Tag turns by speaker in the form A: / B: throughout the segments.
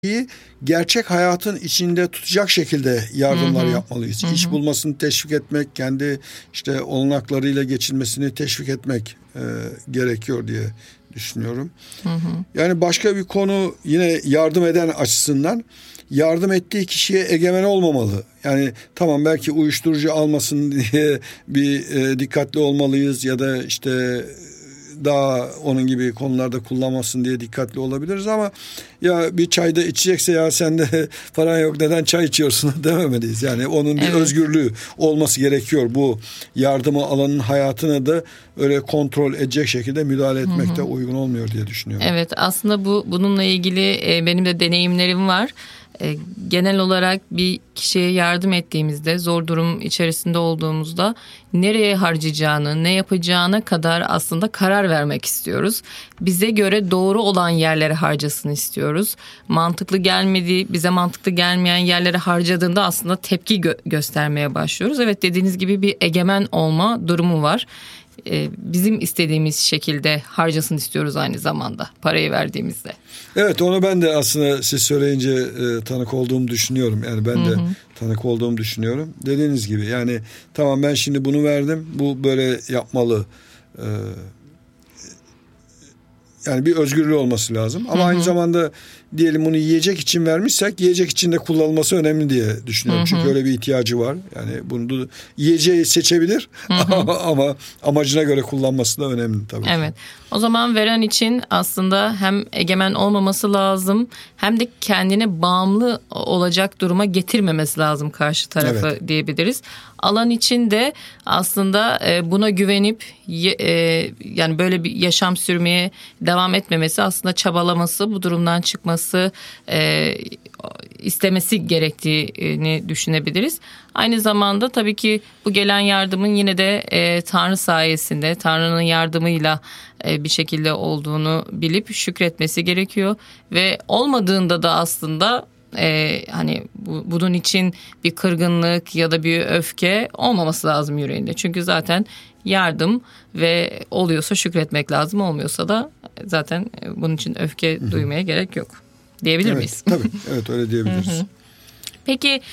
A: gerçek hayatın içinde tutacak şekilde yardımlar yapmalıyız. İş bulmasını teşvik etmek, kendi işte olanaklarıyla geçinmesini teşvik etmek gerekiyor diye düşünüyorum. Yani başka bir konu yine yardım eden açısından, yardım ettiği kişiye egemen olmamalı. Yani tamam, belki uyuşturucu almasın diye bir dikkatli olmalıyız ya da işte daha onun gibi konularda kullanmasın diye dikkatli olabiliriz, ama ya bir çayda içecekse ya sen de paran yok neden çay içiyorsun dememeliyiz. Yani onun bir özgürlüğü olması gerekiyor. Bu yardımı alanın hayatına da öyle kontrol edecek şekilde müdahale etmek de uygun olmuyor diye düşünüyorum.
B: Evet, aslında bununla ilgili benim de deneyimlerim var. Genel olarak bir kişiye yardım ettiğimizde, zor durum içerisinde olduğumuzda nereye harcayacağını, ne yapacağına kadar aslında karar vermek istiyoruz. Bize göre doğru olan yerlere harcasın istiyoruz. Bize mantıklı gelmeyen yerlere harcadığında aslında tepki göstermeye başlıyoruz. Evet, dediğiniz gibi bir egemen olma durumu var. Bizim istediğimiz şekilde harcasın istiyoruz aynı zamanda parayı verdiğimizde.
A: Evet, onu ben de aslında siz söyleyince tanık olduğumu düşünüyorum. Yani ben de tanık olduğumu düşünüyorum. Dediğiniz gibi yani tamam, ben şimdi bunu verdim, bu böyle yapmalı. Yani bir özgürlüğü olması lazım. Ama aynı zamanda diyelim bunu yiyecek için vermişsek, yiyecek için de kullanılması önemli diye düşünüyorum. Çünkü öyle bir ihtiyacı var. Yani bunu yiyeceği seçebilir ama amacına göre kullanması da önemli tabii.
B: Evet. O zaman veren için aslında hem egemen olmaması lazım, hem de kendine bağımlı olacak duruma getirmemesi lazım karşı tarafı diyebiliriz. Alan için de aslında buna güvenip yani böyle bir yaşam sürmeye devam etmemesi, aslında çabalaması, bu durumdan çıkması, istemesi gerektiğini düşünebiliriz. Aynı zamanda tabii ki bu gelen yardımın yine de Tanrı sayesinde, Tanrı'nın yardımıyla bir şekilde olduğunu bilip şükretmesi gerekiyor. Ve olmadığında da aslında hani bunun için bir kırgınlık ya da bir öfke olmaması lazım yüreğinde. Çünkü zaten yardım ve oluyorsa şükretmek lazım, olmuyorsa da zaten bunun için öfke duymaya gerek yok diyebilir miyiz?
A: Tabii, evet, öyle diyebiliriz.
B: Peki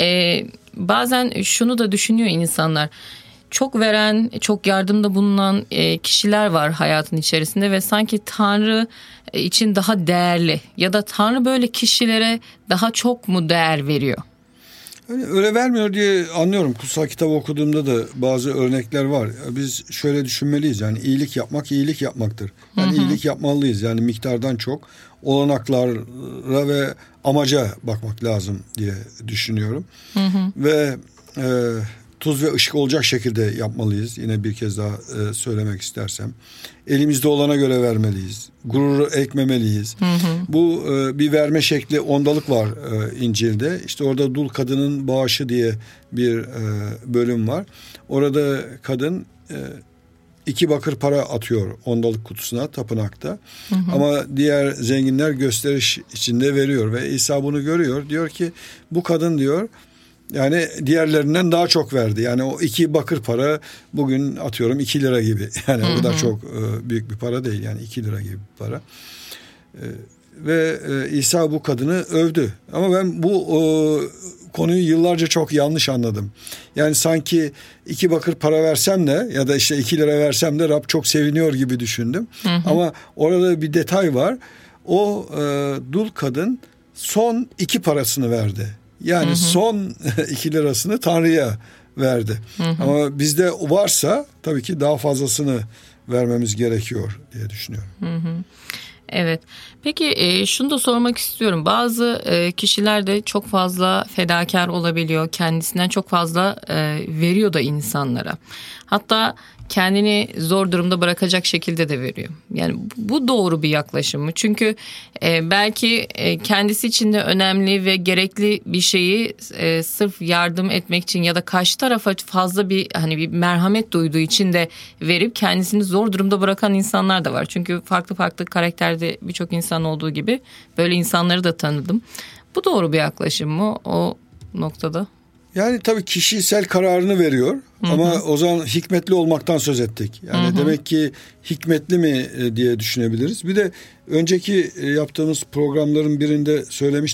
B: bazen şunu da düşünüyor insanlar. Çok veren, çok yardımda bulunan kişiler var hayatın içerisinde ve sanki Tanrı için daha değerli ya da Tanrı böyle kişilere daha çok mu değer veriyor?
A: Yani öyle vermiyor diye anlıyorum. Kutsal kitabı okuduğumda da bazı örnekler var. Biz şöyle düşünmeliyiz, yani iyilik yapmak iyilik yapmaktır. Yani iyilik yapmalıyız, yani miktardan çok olanaklara ve amaca bakmak lazım diye düşünüyorum. Ve tuz ve ışık olacak şekilde yapmalıyız. Yine bir kez daha söylemek istersem. Elimizde olana göre vermeliyiz. Gururu ekmemeliyiz. Bu bir verme şekli, ondalık var İncil'de. İşte orada dul kadının bağışı diye bir bölüm var. Orada kadın 2 bakır para atıyor ondalık kutusuna tapınakta. Ama diğer zenginler gösteriş içinde veriyor ve İsa bunu görüyor. Diyor ki bu kadın diyor, yani diğerlerinden daha çok verdi. Yani o 2 bakır para bugün atıyorum 2 lira gibi. Yani o kadar çok büyük bir para değil. Yani 2 lira gibi bir para. Ve İsa bu kadını övdü. Ama ben bu konuyu yıllarca çok yanlış anladım. Yani sanki 2 bakır para versem de ya da işte 2 lira versem de Rab çok seviniyor gibi düşündüm. Ama orada bir detay var. O dul kadın son 2 parasını verdi. Yani son 2 lirasını Tanrı'ya verdi. Ama bizde varsa tabii ki daha fazlasını vermemiz gerekiyor diye düşünüyorum.
B: Evet. Peki şunu da sormak istiyorum. Bazı kişiler de çok fazla fedakar olabiliyor. Kendisinden çok fazla veriyor da insanlara. Hatta kendini zor durumda bırakacak şekilde de veriyor. Yani bu doğru bir yaklaşım mı? Çünkü belki kendisi için de önemli ve gerekli bir şeyi sırf yardım etmek için ya da karşı tarafa fazla bir merhamet duyduğu için de verip kendisini zor durumda bırakan insanlar da var. Çünkü farklı farklı karakterde birçok insan olduğu gibi böyle insanları da tanıdım. Bu doğru bir yaklaşım mı o noktada?
A: Yani tabii kişisel kararını veriyor. Ama o zaman hikmetli olmaktan söz ettik. Yani demek ki hikmetli mi diye düşünebiliriz. Bir de önceki yaptığımız programların birinde söylemiştim.